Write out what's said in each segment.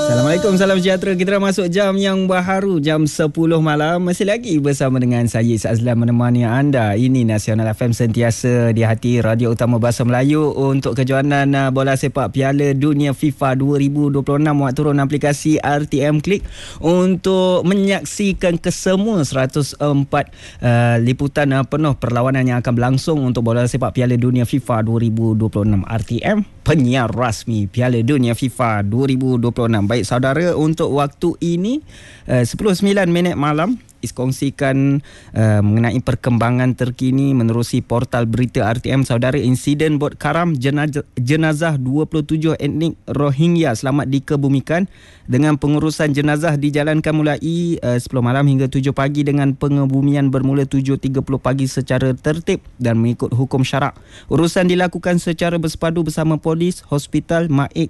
Assalamualaikum, salam sejahtera. Kita dah masuk jam yang baharu, jam 10 malam. Masih lagi bersama dengan saya, Azlan, menemani anda. Ini Nasional FM, sentiasa di hati radio utama bahasa Melayu untuk kejohanan bola sepak Piala Dunia FIFA 2026. Awak turun aplikasi RTM Klik untuk menyaksikan kesemua 104 liputan penuh perlawanan yang akan berlangsung untuk bola sepak Piala Dunia FIFA 2026. RTM, penyiar rasmi Piala Dunia FIFA 2026. Baik saudara, untuk waktu ini 10:09 malam kongsikan mengenai perkembangan terkini menerusi portal berita RTM. Saudara, insiden bot karam jenazah 27 etnik Rohingya selamat dikebumikan dengan pengurusan jenazah dijalankan mulai 10 malam hingga 7 pagi dengan pengebumian bermula 7.30 pagi secara tertib dan mengikut hukum syarak. Urusan dilakukan secara bersepadu bersama polis, hospital, MAIK,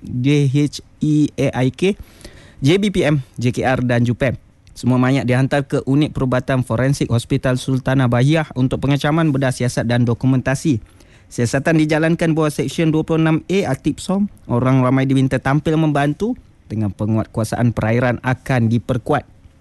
DHEAIK, JBPM, JKR dan JUPEM. Semua mayat dihantar ke unit perubatan forensik Hospital Sultanah Bahiyah untuk pengecaman bedah siasat dan dokumentasi. Siasatan dijalankan bawah Seksyen 26A Aktif SOM. Orang ramai diminta tampil membantu dengan penguatkuasaan perairan akan diperkuat.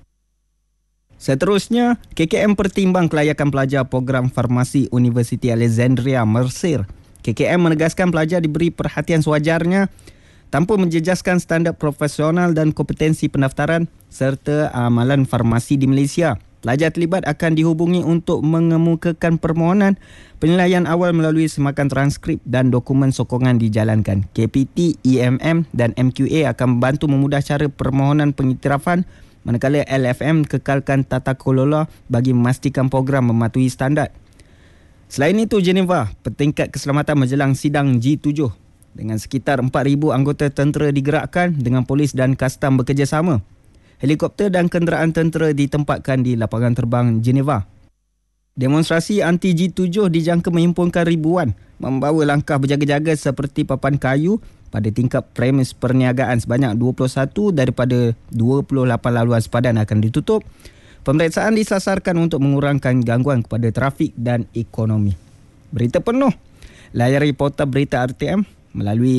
Seterusnya, KKM pertimbang kelayakan pelajar program farmasi Universiti Alexandria Mesir. KKM menegaskan pelajar diberi perhatian sewajarnya tanpa menjejaskan standard profesional dan kompetensi pendaftaran serta amalan farmasi di Malaysia. Pelajar terlibat akan dihubungi untuk mengemukakan permohonan. Penilaian awal melalui semakan transkrip dan dokumen sokongan dijalankan. KPT, EMM dan MQA akan membantu memudah cara permohonan pengiktirafan, manakala LFM kekalkan tata kelola bagi memastikan program mematuhi standard. Selain itu, Geneva, petingkat keselamatan menjelang sidang G7. Dengan sekitar 4,000 anggota tentera digerakkan dengan polis dan kastam bekerjasama. Helikopter dan kenderaan tentera ditempatkan di lapangan terbang Geneva. Demonstrasi anti G7 dijangka menghimpunkan ribuan, membawa langkah berjaga-jaga seperti papan kayu pada tingkap premis perniagaan. Sebanyak 21 daripada 28 laluan sepadan akan ditutup. Pemeriksaan disasarkan untuk mengurangkan gangguan kepada trafik dan ekonomi. Berita penuh, layari portal berita RTM melalui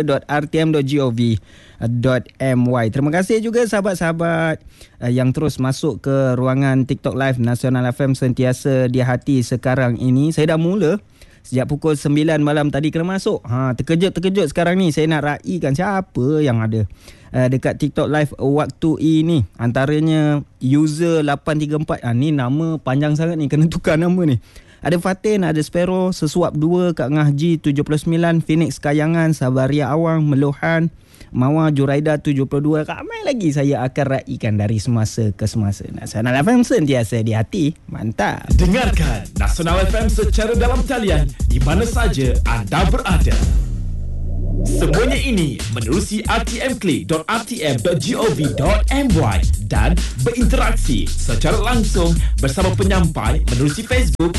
berita.rtm.gov.my. Terima kasih juga sahabat-sahabat yang terus masuk ke ruangan TikTok Live Nasional FM sentiasa di hati sekarang ini. Saya dah mula sejak pukul 9 malam tadi kena masuk. Terkejut sekarang ni. Saya nak raikan siapa yang ada dekat TikTok Live waktu ini. Antaranya user 834. Ni nama panjang sangat ni, kena tukar nama ni. Ada Fatin, ada Sparrow, Sesuap 2, Kak Ngah G79, Phoenix Kayangan, Sabaria Awang, Meluhan, Mawa Juraida 72. Ramai lagi saya akan raikan dari semasa ke semasa. Nasional FM sentiasa di hati. Mantap. Dengarkan Nasional FM secara dalam talian di mana saja anda berada. Semuanya ini menerusi rtmklik.rtm.gov.my dan berinteraksi secara langsung bersama penyampai menerusi Facebook